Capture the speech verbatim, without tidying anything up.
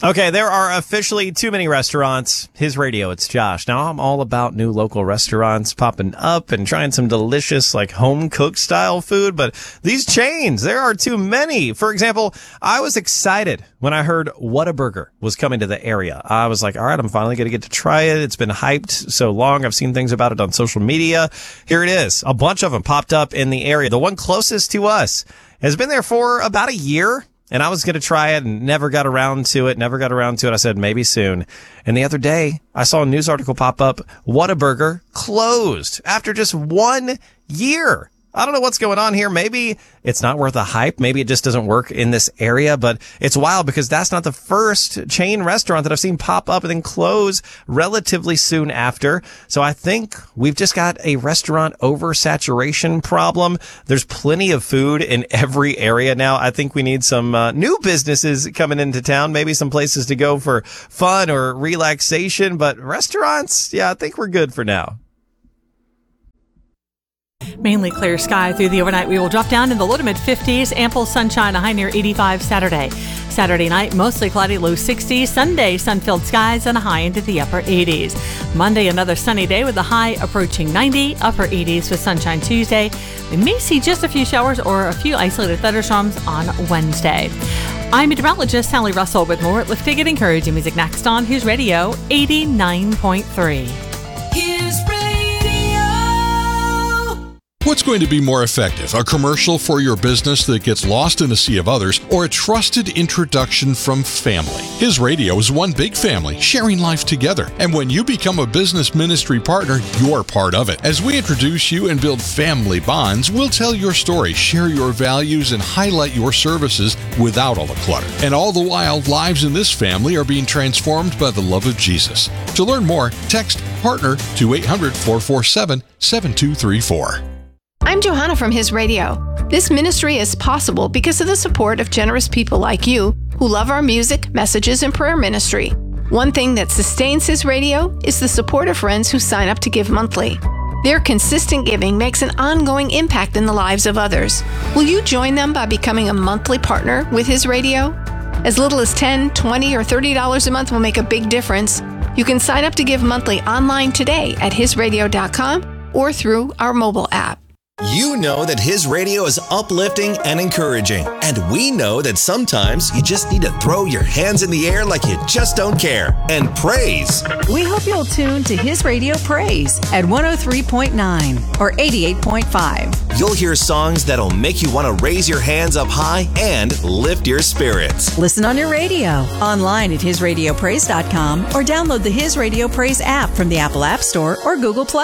Okay, there are officially too many restaurants. His Radio, it's Josh. Now, I'm all about new local restaurants popping up and trying some delicious, like, home-cooked style food, but these chains, there are too many. For example, I was excited when I heard Whataburger was coming to the area. I was like, all right, I'm finally going to get to try it. It's been hyped so long. I've seen things about it on social media. Here it is. A bunch of them popped up in the area. The one closest to us has been there for about a year. And I was going to try it and never got around to it, never got around to it. I said, maybe soon. And the other day, I saw a news article pop up, Whataburger closed after just one year. I don't know what's going on here. Maybe it's not worth the hype. Maybe it just doesn't work in this area, but it's wild because that's not the first chain restaurant that I've seen pop up and then close relatively soon after. So I think we've just got a restaurant oversaturation problem. There's plenty of food in every area now. I think we need some uh, new businesses coming into town, maybe some places to go for fun or relaxation, but restaurants, yeah, I think we're good for now. Mainly clear sky through the overnight. We will drop down in the low to mid fifties. Ample sunshine, a high near eighty-five Saturday. Saturday night, mostly cloudy, low sixties. Sunday, sun-filled skies and a high into the upper eighties. Monday, another sunny day with a high approaching ninety. Upper eighties with sunshine Tuesday. We may see just a few showers or a few isolated thunderstorms on Wednesday. I'm meteorologist Sally Russell with more uplifting and encouraging music next on His Radio eighty-nine point three. His Radio. What's going to be more effective, a commercial for your business that gets lost in a sea of others, or a trusted introduction from family? His Radio is one big family, sharing life together. And when you become a business ministry partner, you're part of it. As we introduce you and build family bonds, we'll tell your story, share your values, and highlight your services without all the clutter. And all the while, lives in this family are being transformed by the love of Jesus. To learn more, text PARTNER to eight hundred, four four seven, seven two three four. I'm Johanna from His Radio. This ministry is possible because of the support of generous people like you who love our music, messages, and prayer ministry. One thing that sustains His Radio is the support of friends who sign up to give monthly. Their consistent giving makes an ongoing impact in the lives of others. Will you join them by becoming a monthly partner with His Radio? As little as ten dollars, twenty dollars, or thirty dollars a month will make a big difference. You can sign up to give monthly online today at his radio dot com or through our mobile app. You know that His Radio is uplifting and encouraging. And we know that sometimes you just need to throw your hands in the air like you just don't care and praise. We hope you'll tune to His Radio Praise at one oh three point nine or eighty-eight point five. You'll hear songs that'll make you want to raise your hands up high and lift your spirits. Listen on your radio, online at his radio praise dot com, or download the His Radio Praise app from the Apple App Store or Google Play.